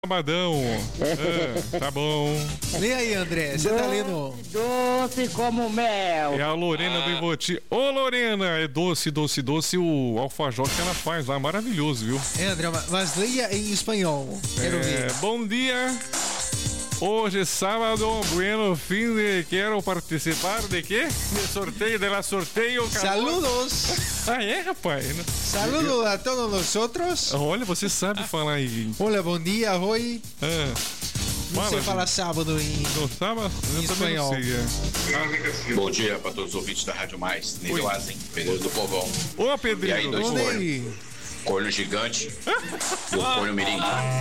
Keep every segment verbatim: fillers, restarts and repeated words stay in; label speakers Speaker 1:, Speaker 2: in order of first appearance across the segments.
Speaker 1: Sabadão. Ah, tá bom.
Speaker 2: Lê aí, André. Você tá lendo.
Speaker 3: Doce como mel.
Speaker 1: É a Lorena do Ivoti. Ô, Lorena, é doce, doce, doce o alfajor que ela faz lá. Maravilhoso, viu?
Speaker 2: É, André, mas leia em espanhol. Quero
Speaker 1: É,
Speaker 2: ver.
Speaker 1: bom dia. Hoje é sábado, bueno fim de... Quero participar de quê? De sorteio, de la sorteio.
Speaker 2: Saludos.
Speaker 1: Ah, é, rapaz?
Speaker 2: Saludos a todos nós outros.
Speaker 1: Olha, você sabe falar aí.
Speaker 2: Olha, bom dia, oi.
Speaker 1: Ah,
Speaker 2: Não sei
Speaker 1: fala,
Speaker 2: falar sábado em,
Speaker 1: não sabe? Eu
Speaker 2: em
Speaker 1: também não
Speaker 2: espanhol.
Speaker 1: sei, é.
Speaker 4: Bom dia para todos os ouvintes da Rádio Mais, Nível Azen, Pedreiro do Povão.
Speaker 1: Ô,
Speaker 4: E aí,
Speaker 1: Pedrinho.
Speaker 4: dois
Speaker 2: Olha
Speaker 4: cornos,
Speaker 2: aí.
Speaker 4: corno gigante e o corno mirim.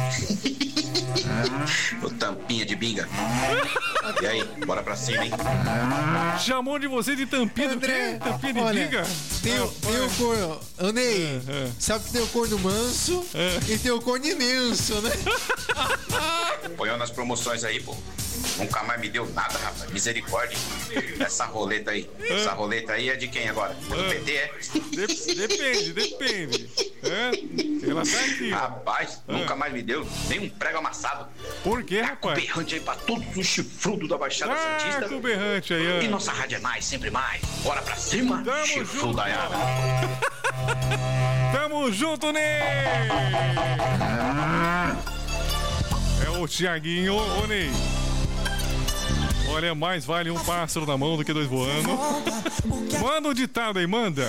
Speaker 4: O tampinha de binga. E aí, bora pra cima, hein?
Speaker 1: Chamou de você de tampinha do
Speaker 2: André,
Speaker 1: quê? Tampinha de
Speaker 2: olha,
Speaker 1: biga?
Speaker 2: Tem, o- tem o corno. Andei,
Speaker 1: É, é.
Speaker 2: sabe que tem o corno manso
Speaker 1: É.
Speaker 2: e tem o corno imenso, né?
Speaker 4: Põe nas promoções aí, pô. Nunca mais me deu nada, rapaz. Misericórdia. Essa roleta aí. Essa roleta aí é de quem agora? É do P T, é?
Speaker 1: De- depende, depende. É, ela tá aqui.
Speaker 4: Rapaz, nunca mais me deu nem um prego amassado.
Speaker 1: Por quê,
Speaker 4: Tá
Speaker 1: rapaz?
Speaker 4: berrante aí pra todos os chifrudos da Baixada
Speaker 1: Ah,
Speaker 4: Santista.
Speaker 1: com o berrante aí,
Speaker 4: E
Speaker 1: ó.
Speaker 4: nossa rádio é mais, sempre mais. Bora pra cima,
Speaker 1: Tamo
Speaker 4: chifrudo
Speaker 1: junto.
Speaker 4: da Yara.
Speaker 1: Tamo junto, Ney! É o Tiaguinho, ô Ney. Olha, mais vale um pássaro na mão do que dois voando. Manda um ditado aí, manda.